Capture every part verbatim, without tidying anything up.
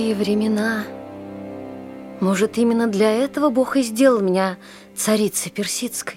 И времена. Может, именно для этого Бог и сделал меня царицей персидской.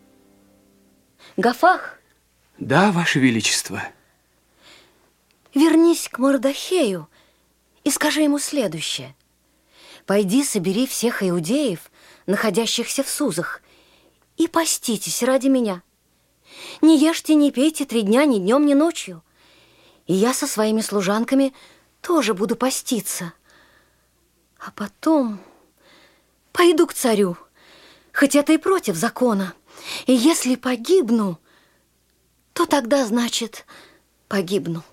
Гафах? Да, Ваше Величество. Вернись к Мордохею и скажи ему следующее. Пойди, собери всех иудеев, находящихся в Сузах, и поститесь ради меня. Не ешьте, не пейте три дня ни днем, ни ночью. И я со своими служанками тоже буду поститься. А потом пойду к царю, хоть это и против закона. И если погибну, то тогда, значит, погибну.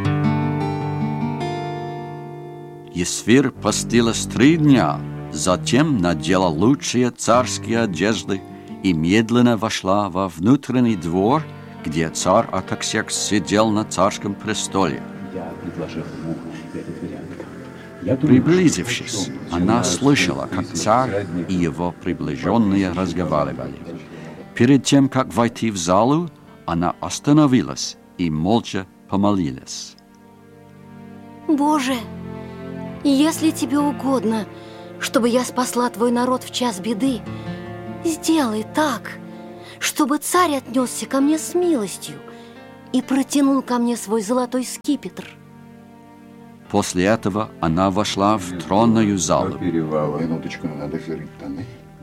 Есфир постилась три дня, затем надела лучшие царские одежды и медленно вошла во внутренний двор, где царь Артаксеркс сидел на царском престоле. Я предложил ему этот вариант. Я думаю, Приблизившись, она слышала, как царь и его приближенные разговаривали. Перед тем, как войти в залу, она остановилась и молча помолилась. Боже, если тебе угодно, чтобы я спасла твой народ в час беды, сделай так, чтобы царь отнесся ко мне с милостью и протянул ко мне свой золотой скипетр. После этого она вошла в тронную залу. Минуточку, надо жирить штаны.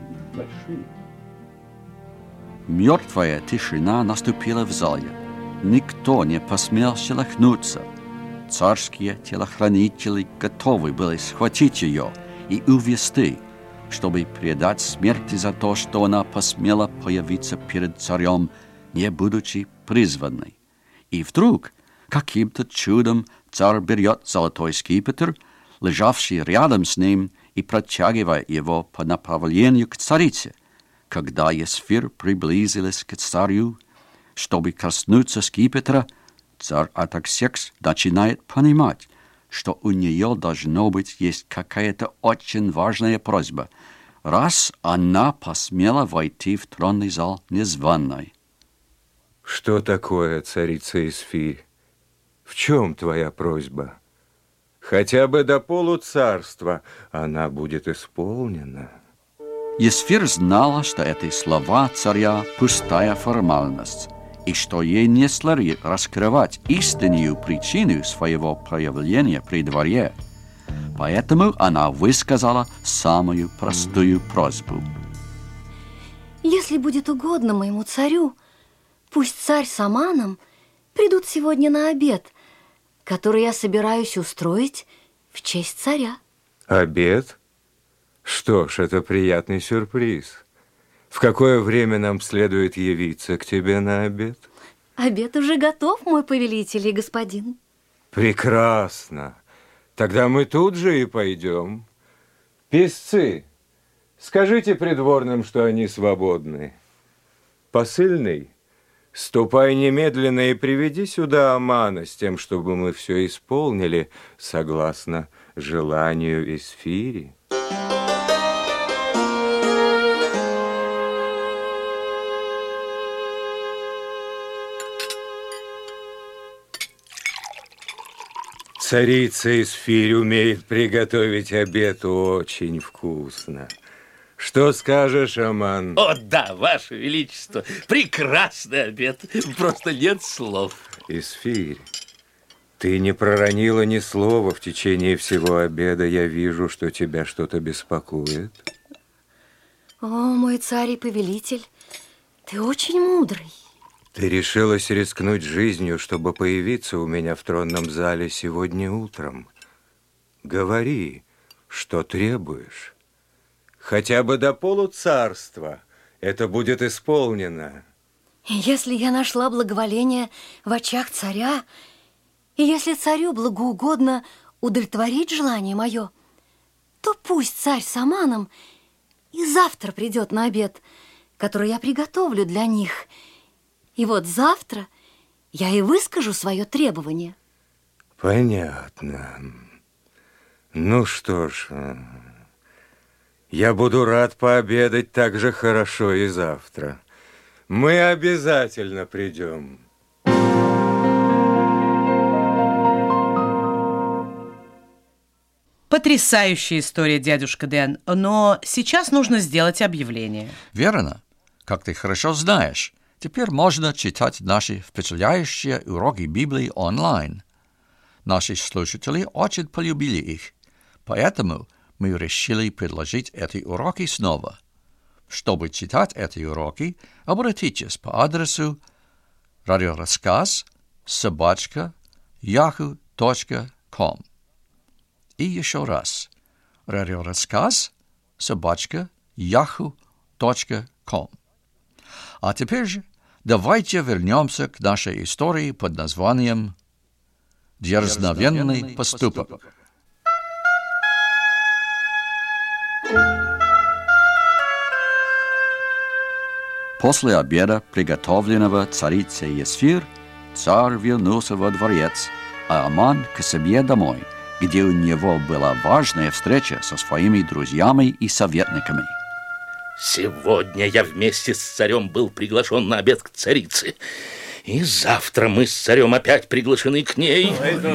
Мертвая тишина наступила в зале. Никто не посмел шелохнуться. Царские телохранители готовы были схватить ее и увести, чтобы предать смерти за то, что она посмела появиться перед царем, не будучи призванной. И вдруг, каким-то чудом, царь берет золотой скипетр, лежавший рядом с ним, и протягивает его по направлению к царице. Когда Есфир приблизилась к царю, чтобы коснуться скипетра, царь Артаксеркс начинает понимать, что у нее, должно быть, есть какая-то очень важная просьба, раз она посмела войти в тронный зал незваной. Что такое, царица Есфирь? В чем твоя просьба? Хотя бы до полуцарства она будет исполнена. Есфир знала, что эти слова царя – пустая формальность, и что ей не следует раскрывать истинную причину своего проявления при дворе. Поэтому она высказала самую простую просьбу. Если будет угодно моему царю, пусть царь с Аманом придут сегодня на обед, который я собираюсь устроить в честь царя. Обед? Что ж, это приятный сюрприз. В какое время нам следует явиться к тебе на обед? Обед уже готов, мой повелитель и господин. Прекрасно. Тогда мы тут же и пойдем. Песцы, скажите придворным, что они свободны. Посыльный, ступай немедленно и приведи сюда Амана с тем, чтобы мы все исполнили согласно желанию Есфири. Царица Есфирь умеет приготовить обед очень вкусно. Что скажешь, Аман? О, да, Ваше Величество, прекрасный обед, просто нет слов. Есфирь, ты не проронила ни слова в течение всего обеда. Я вижу, что тебя что-то беспокоит. О, мой царь и повелитель, ты очень мудрый. Ты решилась рискнуть жизнью, чтобы появиться у меня в тронном зале сегодня утром. Говори, что требуешь. Хотя бы до полуцарства это будет исполнено. Если я нашла благоволение в очах царя, и если царю благоугодно удовлетворить желание мое, то пусть царь с Аманом и завтра придет на обед, который я приготовлю для них. И вот завтра я и выскажу свое требование. Понятно. Ну что ж, я буду рад пообедать так же хорошо и завтра. Мы обязательно придем. Потрясающая история, дядюшка Дэн, но сейчас нужно сделать объявление. Верно. Как ты хорошо знаешь, теперь можно читать наши впечатляющие уроки Библии онлайн. Наши слушатели очень полюбили их, поэтому мы решили предложить эти уроки снова. Чтобы читать эти уроки, обратитесь по адресу радиорассказ собака яху точка ком. И еще раз. Радиорассказ собака яху точка ком. А теперь же давайте вернемся к нашей истории под названием «Дерзновенный поступок». После обеда, приготовленного царицей Есфир, царь вернулся во дворец, а Аман к себе домой, где у него была важная встреча со своими друзьями и советниками. Сегодня я вместе с царем был приглашен на обед к царице. И завтра мы с царем опять приглашены к ней.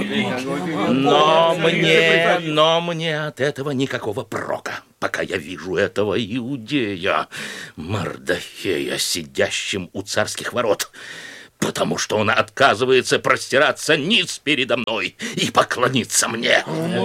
Но мне, но мне от этого никакого прока, пока я вижу этого иудея Мордохея, сидящим у царских ворот, потому что он отказывается простираться ниц передо мной и поклониться мне.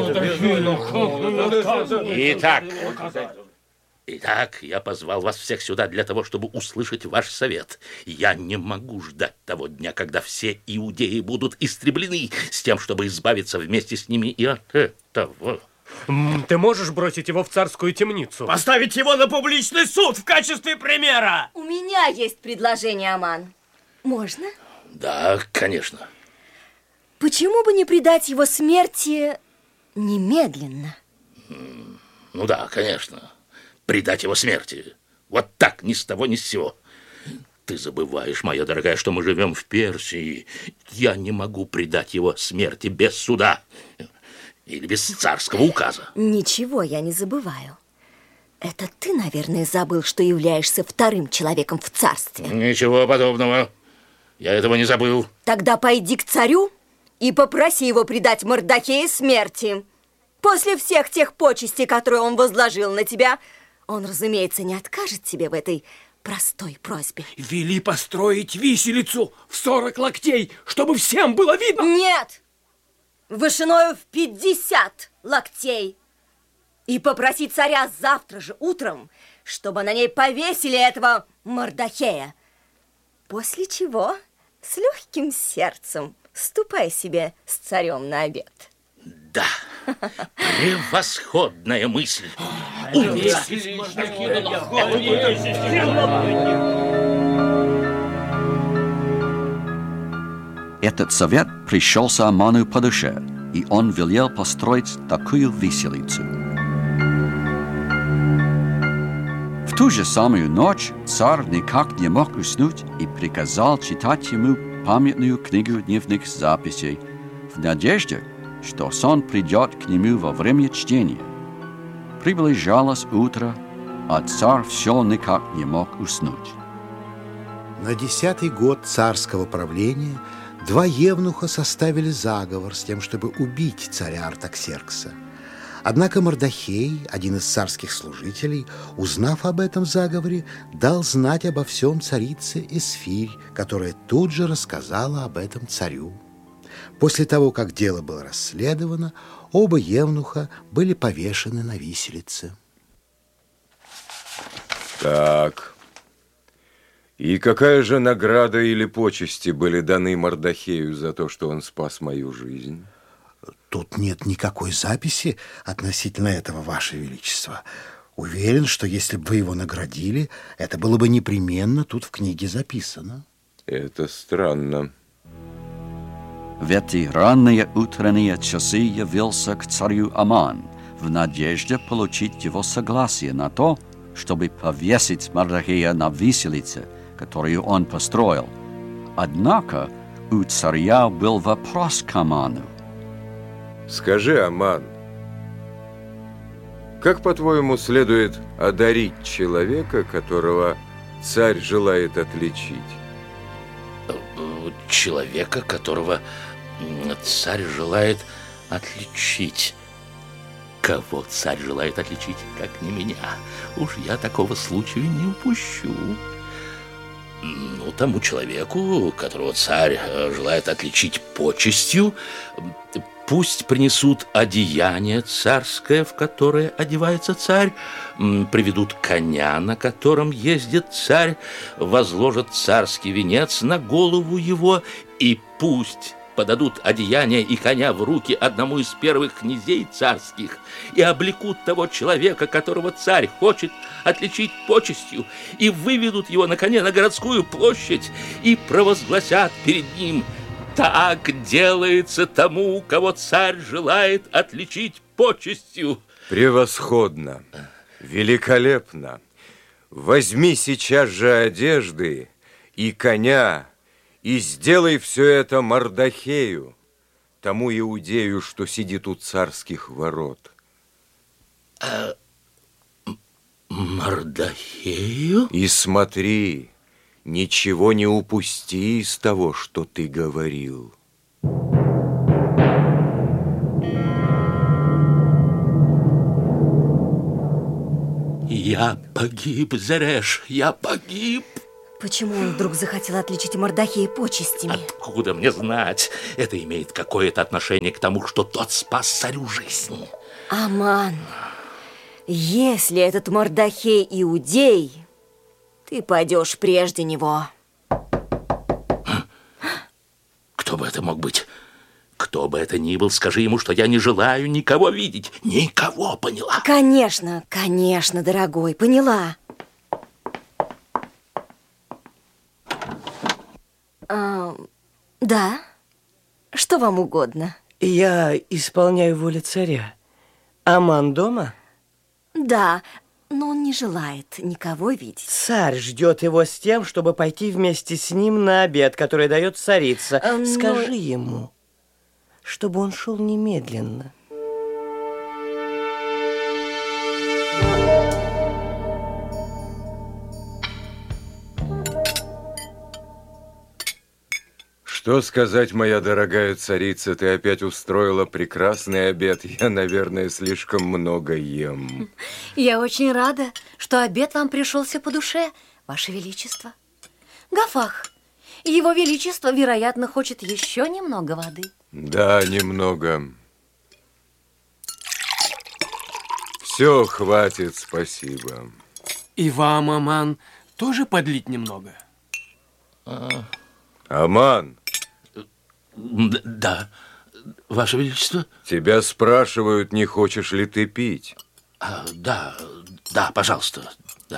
Итак... Итак, я позвал вас всех сюда для того, чтобы услышать ваш совет. Я не могу ждать того дня, когда все иудеи будут истреблены, с тем, чтобы избавиться вместе с ними и от этого. Ты можешь бросить его в царскую темницу? Поставить его на публичный суд в качестве примера! У меня есть предложение, Аман. Можно? Да, конечно. Почему бы не предать его смерти немедленно? Ну да, конечно. Предать его смерти. Вот так, ни с того, ни с сего. Ты забываешь, моя дорогая, что мы живем в Персии. Я не могу предать его смерти без суда или без царского указа. Ничего я не забываю. Это ты, наверное, забыл, что являешься вторым человеком в царстве. Ничего подобного. Я этого не забыл. Тогда пойди к царю и попроси его предать Мордохея смерти. После всех тех почестей, которые он возложил на тебя, он, разумеется, не откажет тебе в этой простой просьбе. Вели построить виселицу в сорок локтей, чтобы всем было видно. Нет! Вышиною в пятьдесят локтей. И попроси царя завтра же утром, чтобы на ней повесили этого Мордохея. После чего с легким сердцем ступай себе с царем на обед. Да, превосходная мысль. Умница. Этот совет пришелся Аману по душе, и он велел построить такую виселицу. В ту же самую ночь царь никак не мог уснуть и приказал читать ему памятную книгу дневных записей в надежде, что сон придет к нему во время чтения. Приближалось утро, а царь все никак не мог уснуть. На десятый год царского правления два евнуха составили заговор с тем, чтобы убить царя Артаксеркса. Однако Мордохей, один из царских служителей, узнав об этом заговоре, дал знать обо всем царице Есфирь, которая тут же рассказала об этом царю. После того, как дело было расследовано, оба евнуха были повешены на виселице. Так, и какая же награда или почести были даны Мордохею за то, что он спас мою жизнь? Тут нет никакой записи относительно этого, Ваше Величество. Уверен, что если бы вы его наградили, это было бы непременно тут в книге записано. Это странно. В эти ранние утренние часы явился к царю Аман в надежде получить его согласие на то, чтобы повесить Мордохея на виселице, которую он построил. Однако у царя был вопрос к Аману. Скажи, Аман, как, по-твоему, следует одарить человека, которого царь желает отличить? Человека, которого царь желает отличить. кого царь желает отличить, как не меня. Уж я такого случая не упущу. Ну, тому человеку, которого царь желает отличить почестью, пусть принесут одеяние царское, в которое одевается царь, приведут коня, на котором ездит царь, возложат царский венец на голову его, и пусть подадут одеяние и коня в руки одному из первых князей царских и облекут того человека, которого царь хочет отличить почестью, и выведут его на коне на городскую площадь и провозгласят перед ним: так делается тому, кого царь желает отличить почестью. Превосходно, великолепно. Возьми сейчас же одежды и коня, и сделай все это Мордохею, тому иудею, что сидит у царских ворот. А, Мордохею? И смотри, ничего не упусти из того, что ты говорил. Я погиб, Зереш, я погиб. Почему он вдруг захотел отличить Мордохея почестями? Откуда мне знать? Это имеет какое-то отношение к тому, что тот спас царю жизнь. Аман, если этот Мордохей иудей, ты пойдешь прежде него. Кто бы это мог быть? Кто бы это ни был, скажи ему, что я не желаю никого видеть. Никого, поняла? Конечно, конечно, дорогой, поняла. А, да? Что вам угодно? Я исполняю волю царя. Аман дома? Да, но он не желает никого видеть. Царь ждет его с тем, чтобы пойти вместе с ним на обед, который дает царица. А, но... Скажи ему, чтобы он шел немедленно. Что сказать, моя дорогая царица, ты опять устроила прекрасный обед. Я, наверное, слишком много ем. Я очень рада, что обед вам пришелся по душе, Ваше Величество. Гафах, Его Величество, вероятно, хочет еще немного воды. Да, немного. Все, хватит, спасибо. И вам, Аман, тоже подлить немного? А... Аман. Да, Ваше Величество. Тебя спрашивают, не хочешь ли ты пить. А, да, да, пожалуйста, да.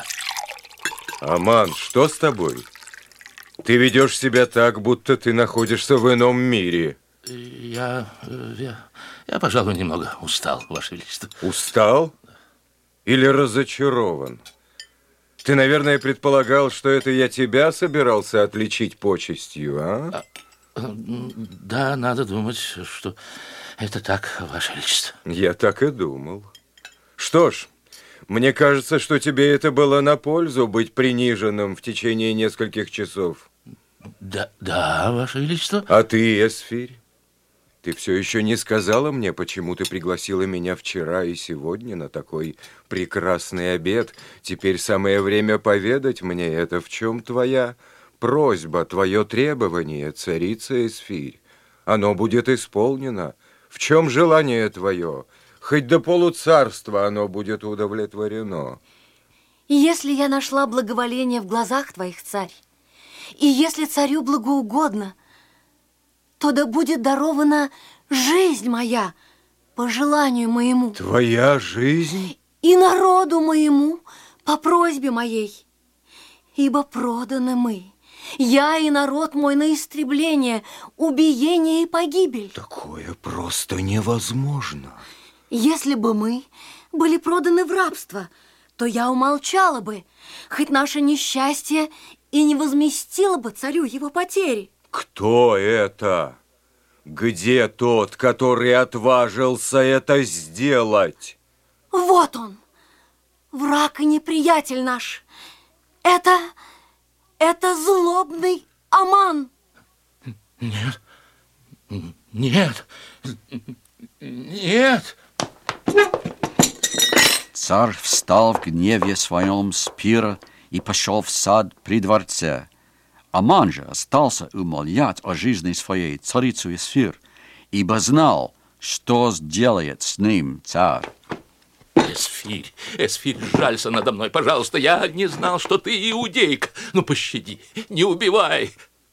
Аман, что с тобой? Ты ведешь себя так, будто ты находишься в ином мире. Я, я, я, пожалуй, немного устал, Ваше Величество. Устал? Или разочарован? Ты, наверное, предполагал, что это я тебя собирался отличить почестью, а? а да, надо думать, что это так, Ваше Величество. Я так и думал. Что ж, мне кажется, что тебе это было на пользу быть приниженным в течение нескольких часов. Да, да, Ваше Величество. А ты, Эсфирь, ты все еще не сказала мне, почему ты пригласила меня вчера и сегодня на такой прекрасный обед. Теперь самое время поведать мне это. В чем твоя просьба, твое требование, царица Эсфирь? Оно будет исполнено. В чем желание твое? Хоть до полуцарства оно будет удовлетворено. Если я нашла благоволение в глазах твоих, царь, и если царю благоугодно, то да будет дарована жизнь моя по желанию моему. Твоя жизнь? И народу моему по просьбе моей. Ибо проданы мы, я и народ мой, на истребление, убиение и погибель. Такое просто невозможно. Если бы мы были проданы в рабство, то я умолчала бы, хоть наше несчастье и не возместило бы царю его потери. Кто это? Где тот, который отважился это сделать? Вот он, враг и неприятель наш. Это, это злобный Аман. Нет, нет, нет. Царь встал в гневе своем с пира и пошел в сад при дворце. Аман же остался умолять о жизни своей царицу Эсфир, ибо знал, что сделает с ним царь. Эсфирь, Эсфирь, жалься надо мной, пожалуйста. Я не знал, что ты иудейка. Ну, пощади, не убивай.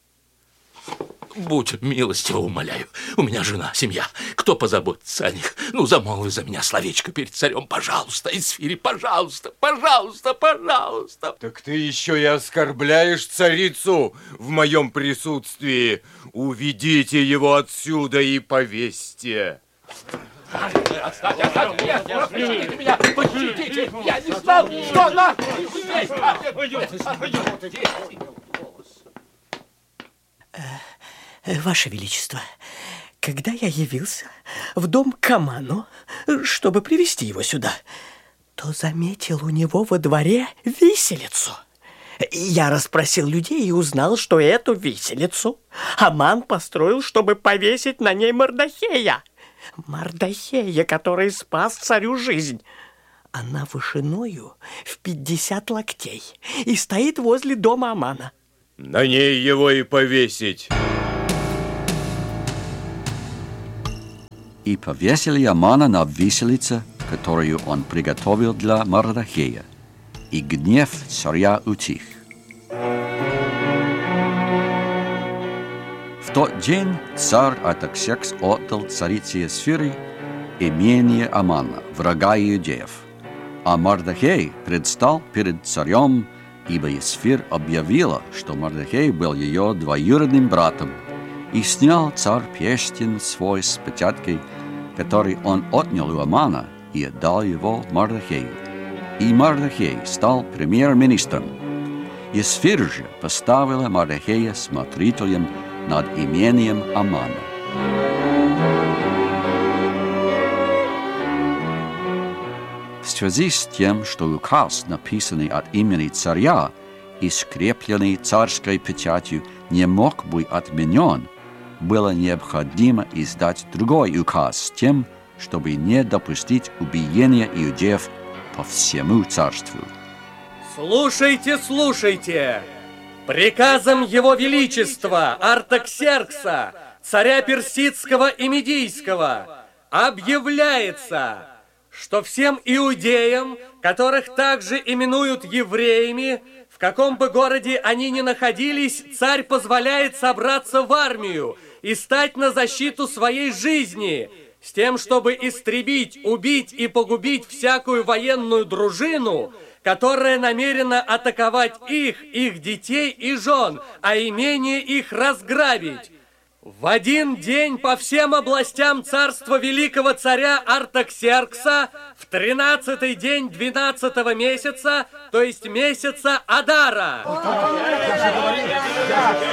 Будь милостива, умоляю. У меня жена, семья. Кто позаботится о них? Ну, замолви за меня словечко перед царем. Пожалуйста, Эсфирь, пожалуйста, пожалуйста, пожалуйста. Так ты еще и оскорбляешь царицу в моем присутствии. Уведите его отсюда и повесьте. Отстаньте, отстаньте, пощадите меня, пощадите. Я не знал, что она... Ваше Величество, когда я явился в дом к Аману, чтобы привести его сюда, то заметил у него во дворе виселицу. Я расспросил людей и узнал, что эту виселицу Аман построил, чтобы повесить на ней Мордохея. Мордохея, который спас царю жизнь. Она вышиною в пятьдесят локтей и стоит возле дома Амана. На ней его и повесить. И повесили Амана на виселице, которую он приготовил для Мордохея, и гнев царя утих. В тот день царь Артаксеркс отдал царице Эсфире имение Амана, врага иудеев, а Мордохей предстал перед царем, ибо Эсфир объявила, что Мордохей был ее двоюродным братом, и снял царь перстень свой с печаткой, который он отнял у Амана, и отдал его Мордохею. И Мордохей стал премьер-министром. Эсфир же поставила Мордохея смотрителем над имением Амана. В связи с тем, что указ, написанный от имени царя и скрепленный царской печатью, не мог быть отменен, было необходимо издать другой указ с тем, чтобы не допустить убиения иудеев по всему царству. Слушайте, слушайте! Приказом Его Величества Артаксеркса, царя Персидского и Медийского, объявляется, что всем иудеям, которых также именуют евреями, в каком бы городе они ни находились, царь позволяет собраться в армию и стать на защиту своей жизни, с тем, чтобы истребить, убить и погубить всякую военную дружину, которая намерена атаковать их, их детей и жен, а имение их разграбить. В один день по всем областям царства великого царя Артаксеркса в тринадцатый день двенадцатого месяца, то есть месяца Адара.